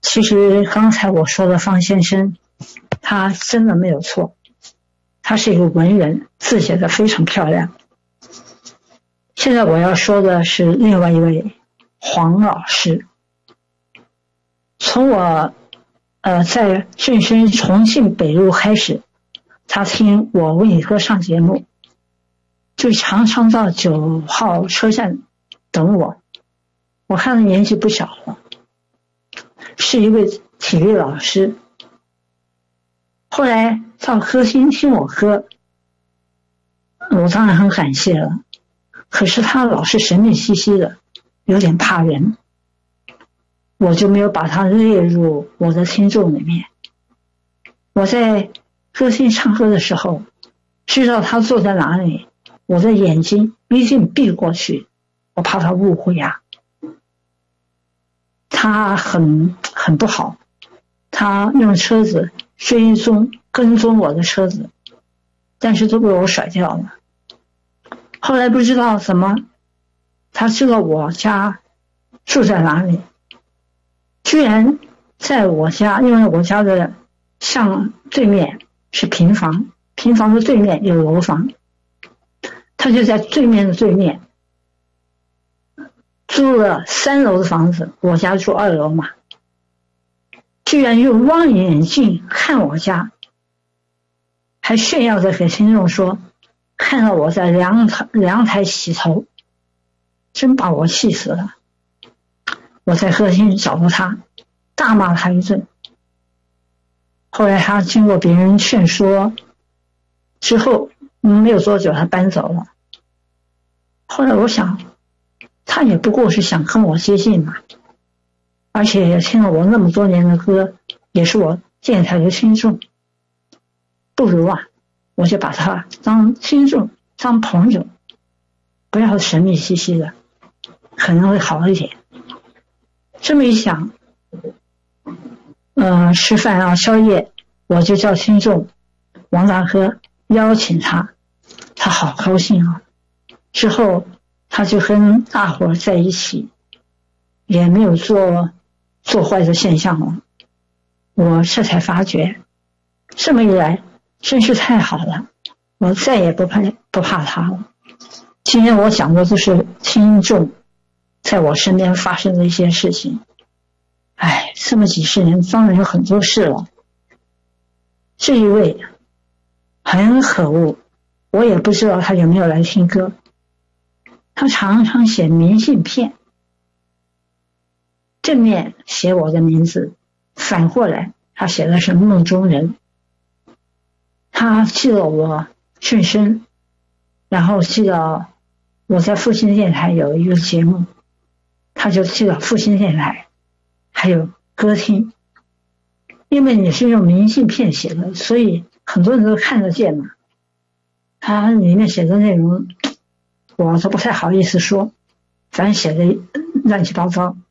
其实刚才我说的方先生，他真的没有错，他是一个文人，字写得非常漂亮。现在我要说的是另外一位黄老师。从我在晋升重庆北路开始，他听我为你歌上节目，就常常到9号车站等我。我看他年纪不小了，是一位体育老师。后来到歌厅听我歌，我当然很感谢了，可是他老是神秘兮兮的，有点怕人，我就没有把他列入我的听众里面。我在歌厅唱歌的时候，知道他坐在哪里，我的眼睛一定闭过去，我怕他误会啊。他很不好，他用车子跟踪我的车子，但是都被我甩掉了。后来不知道怎么，他知道我家住在哪里，居然在我家，因为我家的向对面是平房，平房的对面有楼房，他就在对面的对面租了3楼的房子，我家住2楼嘛，居然用望远镜看我家，还炫耀着给听众说看到我在阳台洗头，真把我气死了。我在客厅找到他，大骂他一顿。后来他经过别人劝说之后，没有多久他搬走了。后来我想，他也不过是想跟我接近嘛，而且也听了我那么多年的歌，也是我电台的听众，不如我就把他当听众当朋友，不要神秘兮兮的，可能会好一点。这么一想，吃饭宵夜，我就叫听众王大哥邀请他，他好高兴啊。之后他就跟大伙在一起，也没有做坏的现象了。我这才发觉，这么一来真是太好了，我再也不怕他了。今天我讲的就是听众在我身边发生的一些事情。这么几十年当然有很多事了。这一位很可恶，我也不知道他有没有来听歌。他常常写明信片，正面写我的名字，反过来他写的是梦中人。他记得我顺生，然后记得我在复兴电台有一个节目，他就记得复兴电台还有歌厅。因为你是用明信片写的，所以很多人都看得见嘛。他里面写的内容我都不太好意思说，反正写的乱七八糟。